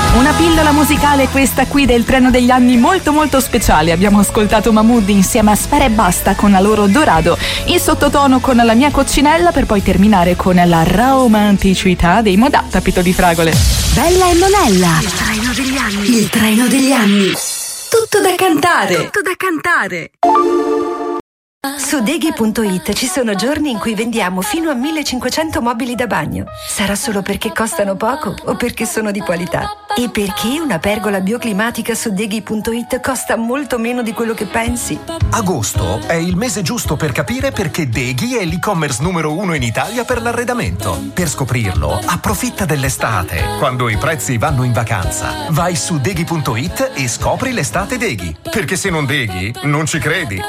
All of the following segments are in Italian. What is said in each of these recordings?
Una pillola musicale questa qui del Treno degli Anni, molto molto speciale. Abbiamo ascoltato Mahmood insieme a Sfera Ebbasta con la loro Dorado, in sottotono con La mia coccinella, per poi terminare con la romanticità dei Modà, Tapito di fragole. Bella e Monella, il treno degli anni, il treno degli anni. Tutto da cantare, tutto da cantare. Su Deghi.it ci sono giorni in cui vendiamo fino a 1500 mobili da bagno. Sarà solo perché costano poco o perché sono di qualità? E perché una pergola bioclimatica su Deghi.it costa molto meno di quello che pensi? Agosto è il mese giusto per capire perché Deghi è l'e-commerce numero 1 in Italia per l'arredamento. Per scoprirlo, approfitta dell'estate, quando i prezzi vanno in vacanza. Vai su Deghi.it e scopri l'estate Deghi. Perché se non Deghi, non ci credi.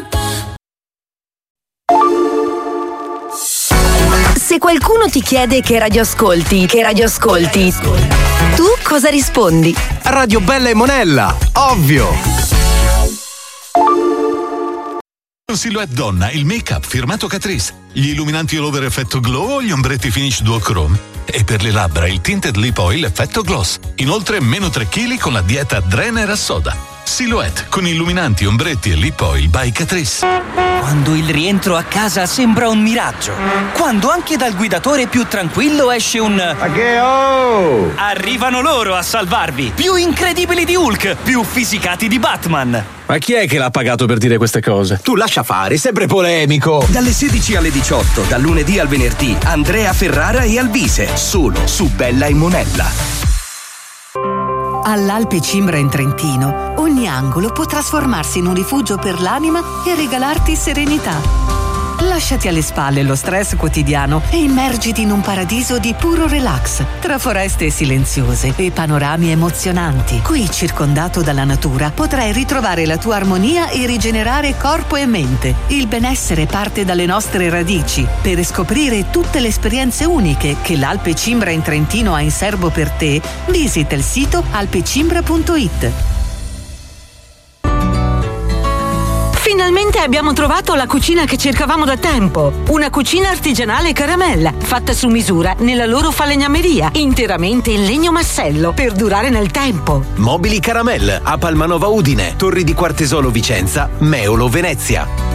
Se qualcuno ti chiede che radio ascolti, tu cosa rispondi? Radio Bella e Monella, ovvio! Silhouette donna, il make-up firmato Catrice, gli illuminanti all over effetto glow o gli ombretti finish duochrome. E per le labbra il tinted lip oil effetto gloss. Inoltre meno 3 kg con la dieta Drener a soda. Silhouette con illuminanti, ombretti e lip oil by Catrice. Quando il rientro a casa sembra un miraggio. Quando anche dal guidatore più tranquillo esce un... Arrivano loro a salvarvi. Più incredibili di Hulk, più fisicati di Batman. Ma chi è che l'ha pagato per dire queste cose? Tu lascia fare, sempre polemico. Dalle 16 alle 18, dal lunedì al venerdì, Andrea Ferrara e Alvise, solo su Bella e Monella. All'Alpe Cimbra in Trentino, ogni angolo può trasformarsi in un rifugio per l'anima e regalarti serenità. Lasciati alle spalle lo stress quotidiano e immergiti in un paradiso di puro relax, tra foreste silenziose e panorami emozionanti. Qui, circondato dalla natura, potrai ritrovare la tua armonia e rigenerare corpo e mente. Il benessere parte dalle nostre radici. Per scoprire tutte le esperienze uniche che l'Alpe Cimbra in Trentino ha in serbo per te, visita il sito alpecimbra.it. Finalmente abbiamo trovato la cucina che cercavamo da tempo. Una cucina artigianale Caramella, fatta su misura nella loro falegnameria, interamente in legno massello, per durare nel tempo. Mobili Caramel a Palmanova Udine, Torri di Quartesolo Vicenza, Meolo Venezia.